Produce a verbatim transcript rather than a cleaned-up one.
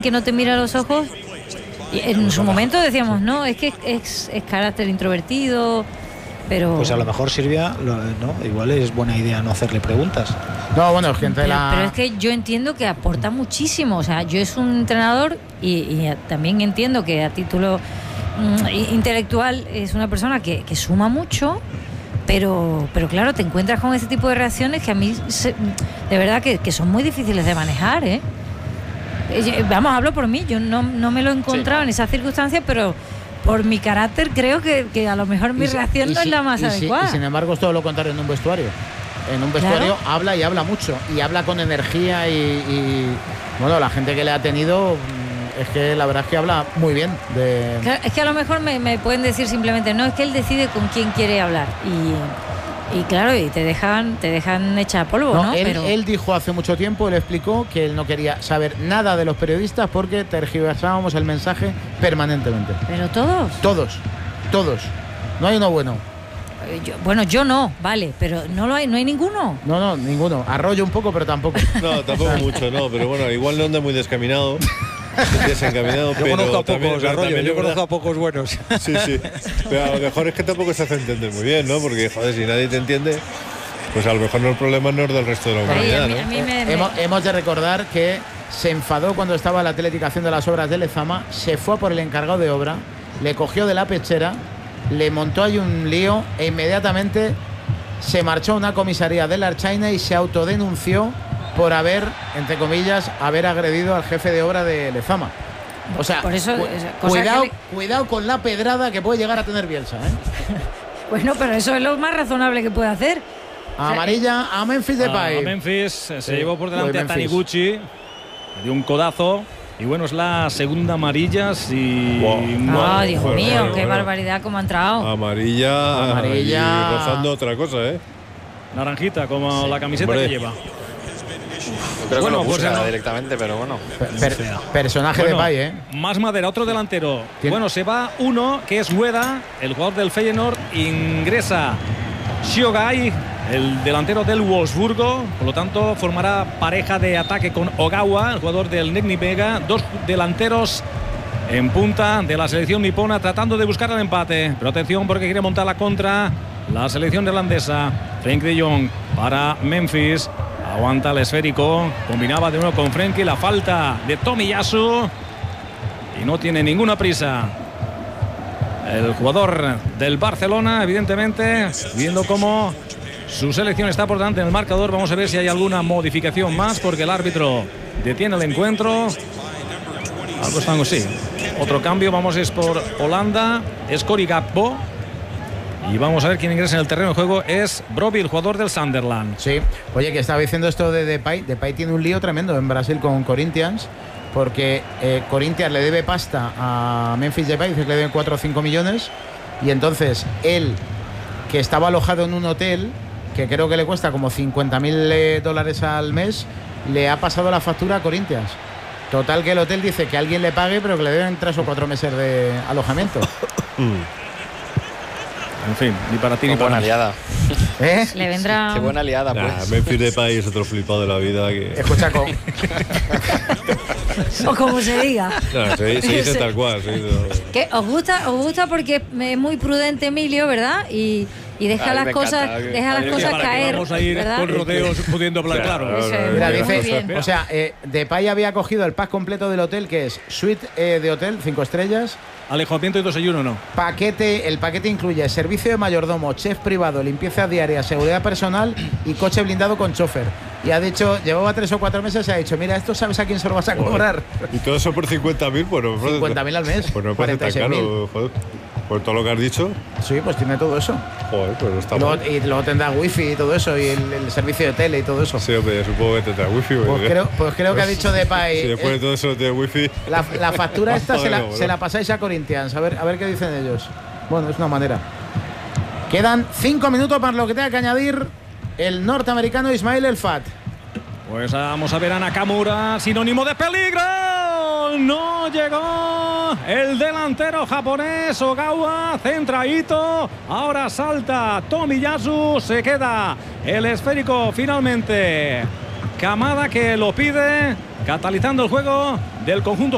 que no te mira a los ojos. Y en su momento decíamos, no, es que es, es carácter introvertido, pero... Pues a lo mejor Silvia, no, igual es buena idea no hacerle preguntas. No, bueno, es que entre pero, la... pero es que yo entiendo que aporta muchísimo. O sea, yo es un entrenador y, y también entiendo que a título mm, intelectual es una persona que, que suma mucho, pero, pero claro, te encuentras con ese tipo de reacciones que a mí, se, de verdad, que, que son muy difíciles de manejar, ¿eh? Vamos, hablo por mí, yo no, no me lo he encontrado sí. en esas circunstancias, pero por mi carácter creo que, que a lo mejor mi y reacción si, no y es la más y adecuada. Si, y sin embargo es todo lo contrario en un vestuario. En un vestuario claro. habla y habla mucho, y habla con energía y, y bueno, la gente que le ha tenido, es que la verdad es que habla muy bien. De... Claro, es que a lo mejor me, me pueden decir simplemente, no, es que él decide con quién quiere hablar. Y... Y claro, y te dejan te dejan hecha polvo, ¿no? ¿no? Él, Pero... él dijo hace mucho tiempo, él explicó que él no quería saber nada de los periodistas porque tergiversábamos el mensaje permanentemente. ¿Pero todos? Todos, todos. No hay uno bueno. Yo, bueno, yo no, vale, pero no lo hay, no hay ninguno. No, no, ninguno. Arroyo un poco, pero tampoco. No, tampoco mucho, no, pero bueno, igual no anda muy descaminado. Desencaminado, yo pero conozco a también, pocos, Arroyo, también yo verdad, conozco a pocos buenos. Sí, sí. Pero a lo mejor es que tampoco se hace entender muy bien, ¿no? Porque, joder, si nadie te entiende, pues a lo mejor no el problema no es del resto de la humanidad, Ay, a mí, ¿no? a mí me, me... Hemos, hemos de recordar que se enfadó cuando estaba la teleticación de las obras de Lezama, se fue por el encargado de obra, le cogió de la pechera, le montó ahí un lío e inmediatamente se marchó a una comisaría de la Archaina y se autodenunció por haber, entre comillas, haber agredido al jefe de obra de Lezama. O sea, por eso, cu cosa cuidado, que le... cuidado con la pedrada que puede llegar a tener Bielsa, ¿eh? Bueno, pero eso es lo más razonable que puede hacer. Amarilla a Memphis Depay. A Memphis se sí. llevó por delante Uy, a Taniguchi, le dio un codazo. Y bueno, es la segunda amarilla. Si wow. no, oh, Dios bueno, mío, bueno, qué bueno. barbaridad cómo ha entrado. Amarilla, Amarilla. y rozando otra cosa, ¿eh? Naranjita, como sí. la camiseta Hombre. que lleva. Yo creo bueno, que lo busca pues, no. directamente, pero bueno. Per, per, personaje bueno, de Pay, ¿eh? Más madera, otro delantero. ¿Quién? Bueno, se va uno, que es Ueda, el jugador del Feyenoord. Ingresa Shiogai, el delantero del Wolfsburgo. Por lo tanto, formará pareja de ataque con Ogawa, el jugador del Nigni Vega. Dos delanteros en punta de la selección nipona, tratando de buscar el empate. Pero atención, porque quiere montar la contra la selección neerlandesa. Frenkie de Jong para Memphis. Aguanta el esférico. Combinaba de nuevo con Frenkie. La falta de Tomiyasu. Y no tiene ninguna prisa el jugador del Barcelona, evidentemente, viendo cómo su selección está por delante en el marcador. Vamos a ver si hay alguna modificación más, porque el árbitro detiene el encuentro. Algo están así. Otro cambio, vamos es por Holanda, es Cory Gakpo. Y vamos a ver quién ingresa en el terreno de juego. Es Brobbey, el jugador del Sunderland. Sí, oye, que estaba diciendo esto de Depay. Depay tiene un lío tremendo en Brasil con Corinthians, porque eh, Corinthians le debe pasta a Memphis Depay, dice que le deben cuatro o cinco millones. Y entonces él, que estaba alojado en un hotel, que creo que le cuesta como cincuenta mil eh, dólares al mes, le ha pasado la factura a Corinthians. Total, que el hotel dice que alguien le pague, pero que le deben tres o cuatro meses de alojamiento. En fin, ni para ti Qué ni para buena mí. liada. ¿Eh? Le vendrá... Qué buena liada, Nah, pues. Memphis Depay es otro flipado de la vida que... Escucha, con... o como se diga. No, se, se dice tal cual. Se dice... ¿Qué? ¿Os gusta? Os gusta porque es muy prudente Emilio, ¿verdad? Y, y deja A mí las me cosas, encanta. deja las Sí, cosas para que caer. vamos a ir ¿verdad? con rodeos pudiendo hablar claro. Claro, Eso es, Mira, muy dice, bien. o sea, eh, Depay había cogido el pack completo del hotel, que es suite eh, de hotel, cinco estrellas. Alejamiento y desayuno no. Paquete, el paquete incluye servicio de mayordomo, chef privado, limpieza diaria, seguridad personal y coche blindado con chofer. Y ha dicho, llevaba tres o cuatro meses y ha dicho, mira, esto sabes a quién se lo vas a cobrar. Y todo eso por cincuenta mil, bueno, cincuenta mil al mes. Pues no me parece tan caro, joder. Por todo lo que has dicho. Sí, pues tiene todo eso. Joder, pues no está Y luego, mal. y luego tendrá wifi y todo eso, y el, el servicio de tele y todo eso. Sí, hombre, supongo que tendrá wifi. Pues creo, pues creo que ha dicho Depay. Si después de todo eso no tiene wifi. La, la factura esta se la, Joder, se la pasáis a Corinthians, a ver, a ver qué dicen ellos. Bueno, es una manera. Quedan cinco minutos para lo que tenga que añadir el norteamericano Ismail El Fat. Pues vamos a ver a Nakamura, sinónimo de peligro. No llegó el delantero japonés Ogawa, centradito. Ahora salta Tomiyasu, se queda el esférico finalmente. Kamada, que lo pide, catalizando el juego del conjunto